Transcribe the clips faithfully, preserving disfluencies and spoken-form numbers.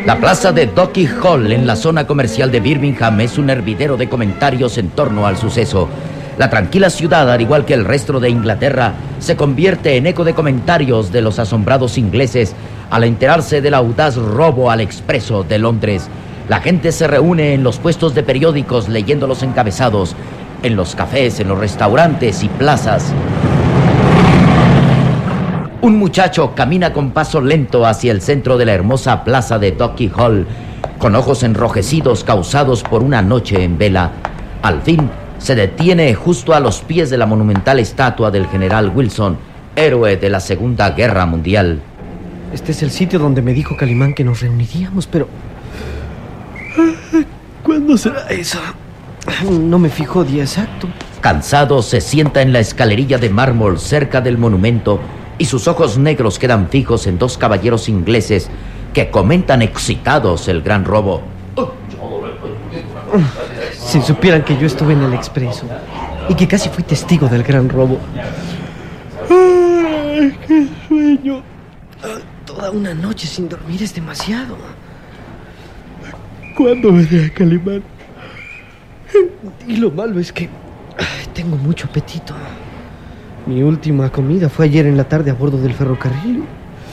La plaza de Docky Hall en la zona comercial de Birmingham es un hervidero de comentarios en torno al suceso. La tranquila ciudad, al igual que el resto de Inglaterra, se convierte en eco de comentarios de los asombrados ingleses al enterarse del audaz robo al Expreso de Londres. La gente se reúne en los puestos de periódicos leyendo los encabezados, en los cafés, en los restaurantes y plazas. Un muchacho camina con paso lento hacia el centro de la hermosa plaza de Docky Hall, con ojos enrojecidos causados por una noche en vela. Al fin, se detiene justo a los pies de la monumental estatua del general Wilson, héroe de la Segunda Guerra Mundial. Este es el sitio donde me dijo Calimán que nos reuniríamos, pero... ¿cuándo será eso? No me fijo día exacto. Cansado, se sienta en la escalerilla de mármol cerca del monumento y sus ojos negros quedan fijos en dos caballeros ingleses que comentan excitados el gran robo. Si supieran que yo estuve en el Expreso y que casi fui testigo del gran robo. ¡Ay, qué sueño! Toda una noche sin dormir es demasiado. ¿Cuándo veré a Calimán? Y lo malo es que ay, tengo mucho apetito. Mi última comida fue ayer en la tarde a bordo del ferrocarril.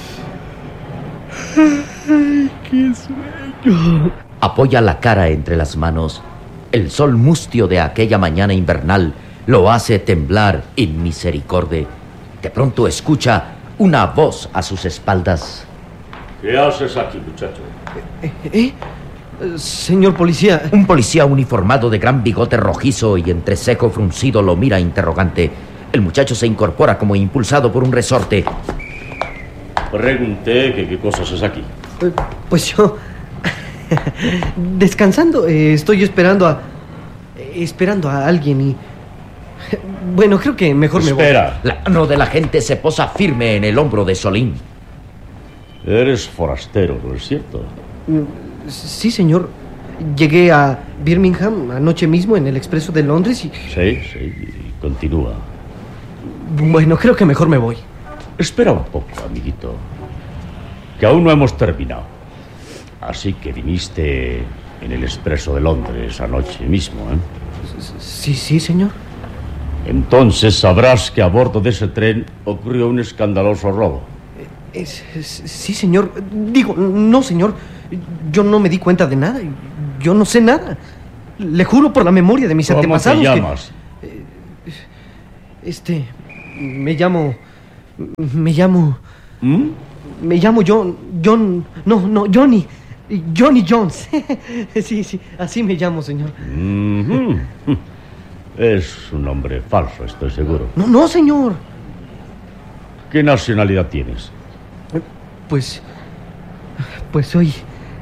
¡Ay, qué sueño! Apoya la cara entre las manos. El sol mustio de aquella mañana invernal lo hace temblar en misericordia. De pronto escucha una voz a sus espaldas. ¿Qué haces aquí, muchacho? ¿Eh? ¿Eh? Señor policía. Un policía uniformado de gran bigote rojizo y entrecejo fruncido lo mira interrogante. El muchacho se incorpora como impulsado por un resorte. Pregunté que qué cosas es aquí. Eh, pues yo... descansando. Eh, estoy esperando a... Esperando a alguien y... Bueno, creo que mejor me voy. Espera. La mano de la gente se posa firme en el hombro de Solín. Eres forastero, ¿no es cierto? Sí, señor. Llegué a Birmingham anoche mismo en el Expreso de Londres y... Sí, sí, y continúa. Bueno, creo que mejor me voy. Espera un poco, amiguito, que aún no hemos terminado. Así que viniste en el Expreso de Londres anoche mismo, ¿eh? Sí, sí, señor. Entonces sabrás que a bordo de ese tren ocurrió un escandaloso robo. Es, es, sí, señor. Digo, no, señor. Yo no me di cuenta de nada. Yo no sé nada. Le juro por la memoria de mis ¿Cómo antepasados. ¿Cómo te llamas? Que, eh, este... Me llamo... Me llamo... ¿Mm? Me llamo John... John... No, no, Johnny... Johnny Jones. Sí, sí, así me llamo, señor. Mm-hmm. Es un nombre falso, estoy seguro. No, no, señor. ¿Qué nacionalidad tienes? Pues... Pues soy...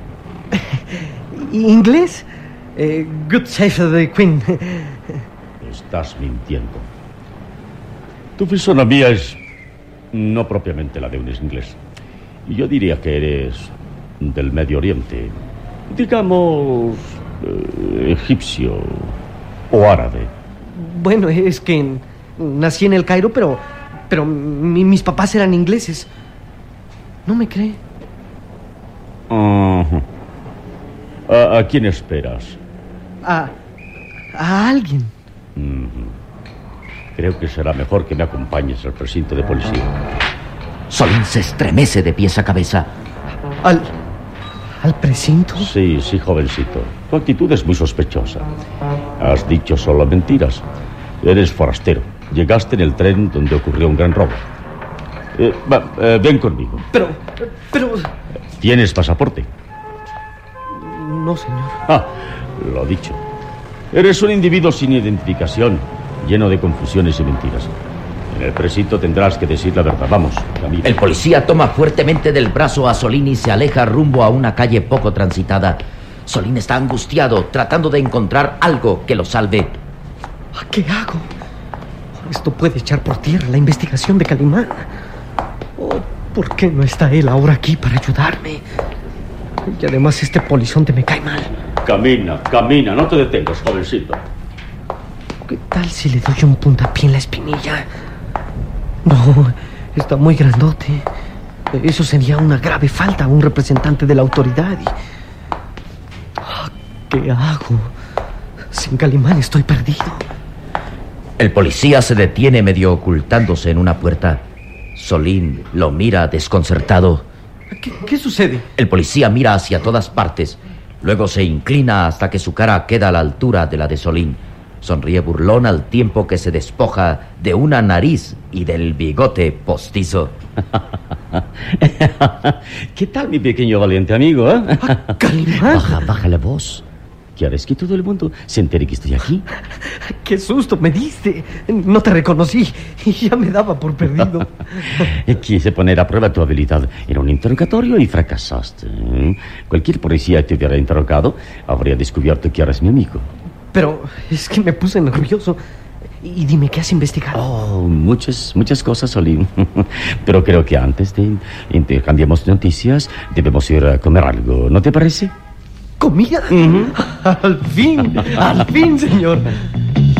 inglés. Eh, good save the Queen. Estás mintiendo. Tu fisonomía es no propiamente la de un inglés. Yo diría que eres del Medio Oriente. Digamos... Eh, egipcio o árabe. Bueno, es que nací en el Cairo, pero... Pero mi, mis papás eran ingleses. ¿No me cree? Uh-huh. ¿A, ¿A quién esperas? A... a alguien. Uh-huh. Creo que será mejor que me acompañes al precinto de policía. Solín se estremece de pies a cabeza. ¿Al... al precinto? Sí, sí, jovencito. Tu actitud es muy sospechosa. Has dicho solo mentiras. Eres forastero. Llegaste en el tren donde ocurrió un gran robo. Eh, va, eh, ven conmigo. Pero... pero... ¿Tienes pasaporte? No, señor. Ah, lo dicho. Eres un individuo sin identificación, lleno de confusiones y mentiras. En el precinto tendrás que decir la verdad. Vamos, camina. El policía toma fuertemente del brazo a Solín y se aleja rumbo a una calle poco transitada. Solín está angustiado, tratando de encontrar algo que lo salve. ¿Qué hago? Esto puede echar por tierra la investigación de Calimán. Oh, ¿por qué no está él ahora aquí para ayudarme? Y además este polizonte me cae mal. Camina, camina, no te detengas, jovencito. ¿Qué tal si le doy un puntapié en la espinilla? No, está muy grandote. Eso sería una grave falta a un representante de la autoridad. Y... Ah, ¿qué hago? Sin Calimán estoy perdido. El policía se detiene medio ocultándose en una puerta. Solín lo mira desconcertado. ¿Qué, qué sucede? El policía mira hacia todas partes. Luego se inclina hasta que su cara queda a la altura de la de Solín. Sonríe burlón al tiempo que se despoja de una nariz y del bigote postizo. ¿Qué tal, mi pequeño valiente amigo? ¿Eh? Ah, Calimán. Baja, baja la voz. ¿Quieres que todo el mundo se entere que estoy aquí? ¡Qué susto me diste! No te reconocí y ya me daba por perdido. Quise poner a prueba tu habilidad en un interrogatorio y fracasaste. Cualquier policía que te hubiera interrogado habría descubierto que eres mi amigo. Pero es que me puse nervioso. Y dime, ¿qué has investigado? Oh, muchas, muchas cosas, Solín. Pero creo que antes de intercambiemos noticias, debemos ir a comer algo. ¿No te parece? ¿Comida? Uh-huh. Al fin, al fin, señor.